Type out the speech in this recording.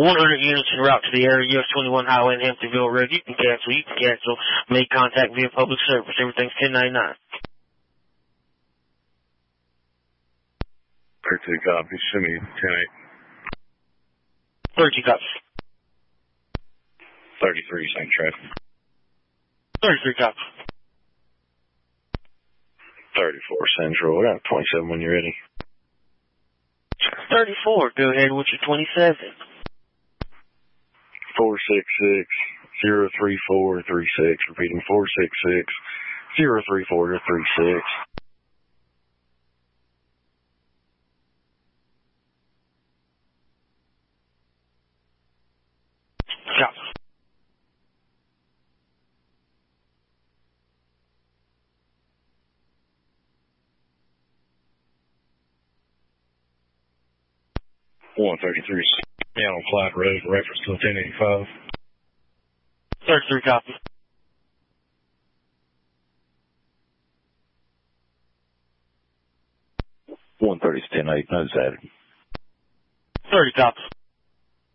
100 units en route to the area, US 21 Highway in Hamptonville Road. You can cancel. Make contact via public service. Everything's 1099. 32 copies. Send me 10-8. 32 copies. 33, same traffic. 33 copies. 34 Central. I got 27 when you're ready. 34. Go ahead with your 27. 466-03436. Repeating 466-03436. Copy. One 33 down on Clyde Road, reference to 1085. 33 copies. One 30's 10-8, notice added. 30 copies.